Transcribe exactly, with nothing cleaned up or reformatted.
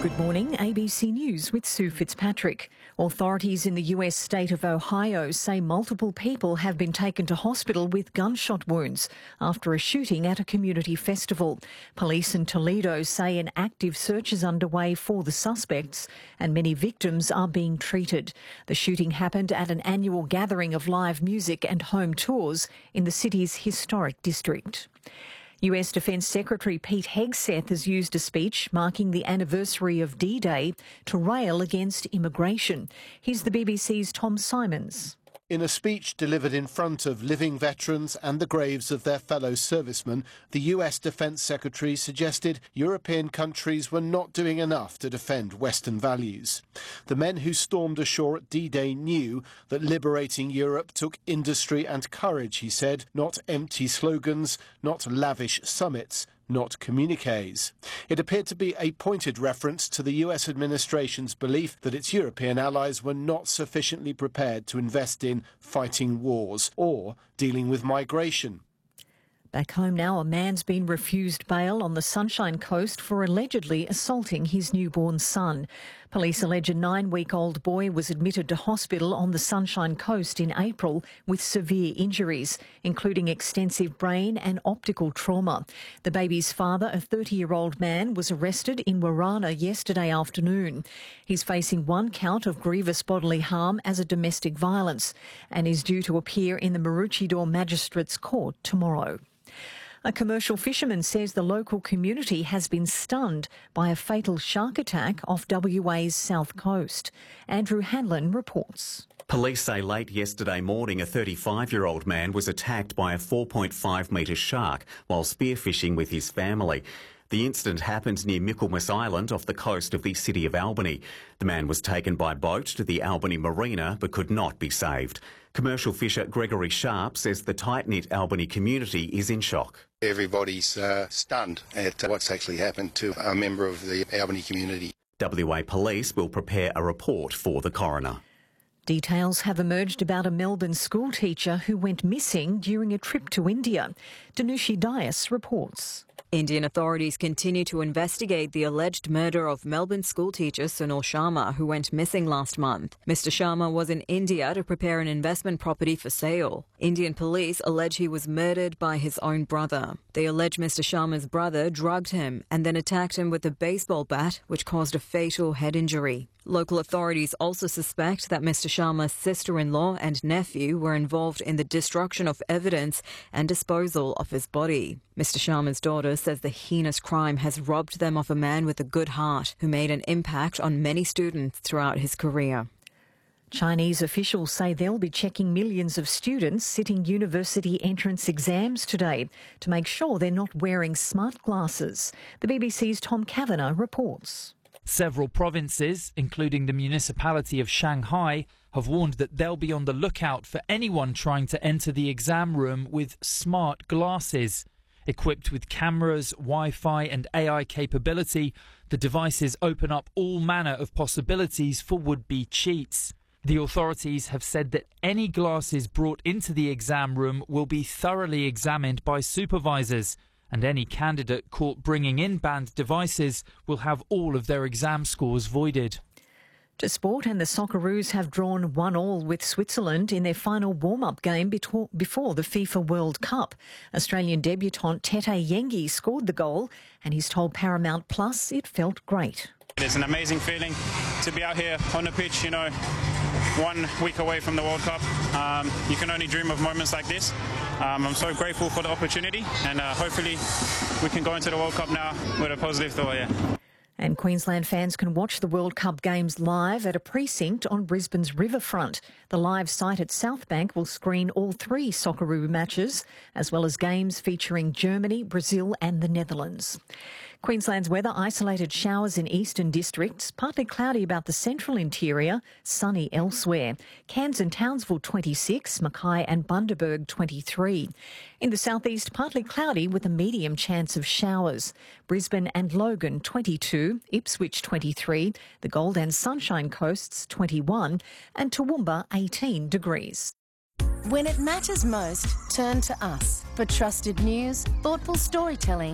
Good morning, A B C News with Sue Fitzpatrick. Authorities in the U S state of Ohio say multiple people have been taken to hospital with gunshot wounds after a shooting at a community festival. Police in Toledo say an active search is underway for the suspects and many victims are being treated. The shooting happened at an annual gathering of live music and home tours in the city's historic district. U S Defence Secretary Pete Hegseth has used a speech marking the anniversary of D-Day to rail against immigration. Here's the B B C's Tom Simons. In a speech delivered in front of living veterans and the graves of their fellow servicemen, the U S Defence Secretary suggested European countries were not doing enough to defend Western values. The men who stormed ashore at D-Day knew that liberating Europe took industry and courage, he said, not empty slogans, not lavish summits, not communiques. It appeared to be a pointed reference to the U S administration's belief that its European allies were not sufficiently prepared to invest in fighting wars or dealing with migration. Back home now, a man's been refused bail on the Sunshine Coast for allegedly assaulting his newborn son. Police allege a nine-week-old boy was admitted to hospital on the Sunshine Coast in April with severe injuries, including extensive brain and optical trauma. The baby's father, a thirty-year-old man, was arrested in Warana yesterday afternoon. He's facing one count of grievous bodily harm as a domestic violence and is due to appear in the Maroochydore Magistrates Court tomorrow. A commercial fisherman says the local community has been stunned by a fatal shark attack off W A's south coast. Andrew Hanlon reports. Police say late yesterday morning a thirty-five-year-old man was attacked by a four point five metre shark while spearfishing with his family. The incident happened near Michaelmas Island off the coast of the city of Albany. The man was taken by boat to the Albany Marina but could not be saved. Commercial fisher Gregory Sharp says the tight-knit Albany community is in shock. Everybody's uh, stunned at what's actually happened to a member of the Albany community. W A Police will prepare a report for the coroner. Details have emerged about a Melbourne school teacher who went missing during a trip to India. Danushi Dias reports. Indian authorities continue to investigate the alleged murder of Melbourne schoolteacher Sunil Sharma, who went missing last month. Mister Sharma was in India to prepare an investment property for sale. Indian police allege he was murdered by his own brother. They allege Mister Sharma's brother drugged him and then attacked him with a baseball bat, which caused a fatal head injury. Local authorities also suspect that Mister Sharma's sister-in-law and nephew were involved in the destruction of evidence and disposal of his body. Mister Sharma's daughter says the heinous crime has robbed them of a man with a good heart who made an impact on many students throughout his career. Chinese officials say they'll be checking millions of students sitting university entrance exams today to make sure they're not wearing smart glasses. The B B C's Tom Kavanagh reports. Several provinces, including the municipality of Shanghai, have warned that they'll be on the lookout for anyone trying to enter the exam room with smart glasses. Equipped with cameras, Wi-Fi and A I capability, the devices open up all manner of possibilities for would-be cheats. The authorities have said that any glasses brought into the exam room will be thoroughly examined by supervisors, and any candidate caught bringing in banned devices will have all of their exam scores voided. To sport, and the Socceroos have drawn one all with Switzerland in their final warm-up game before the FIFA World Cup. Australian debutant Tete Yengi scored the goal, and he's told Paramount Plus it felt great. It's an amazing feeling to be out here on the pitch, you know, one week away from the World Cup. Um, you can only dream of moments like this. Um, I'm so grateful for the opportunity, and uh, hopefully we can go into the World Cup now with a positive thought, yeah. And Queensland fans can watch the World Cup games live at a precinct on Brisbane's riverfront. The live site at Southbank will screen all three Socceroo matches, as well as games featuring Germany, Brazil and the Netherlands. Queensland's weather: isolated showers in eastern districts, partly cloudy about the central interior, sunny elsewhere. Cairns and Townsville twenty-six, Mackay and Bundaberg twenty-three. In the southeast, partly cloudy with a medium chance of showers. Brisbane and Logan twenty-two, Ipswich twenty-three, the Gold and Sunshine Coasts twenty-one and Toowoomba eighteen degrees. When it matters most, turn to us for trusted news, thoughtful storytelling